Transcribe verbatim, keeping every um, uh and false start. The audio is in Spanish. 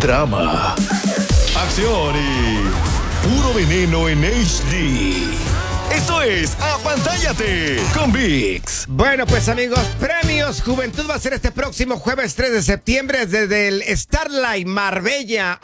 drama, acción y puro veneno en H D. Esto es Apantállate con VIX. Bueno, pues amigos, Premios Juventud va a ser este próximo jueves tres de septiembre desde el Starlight Marbella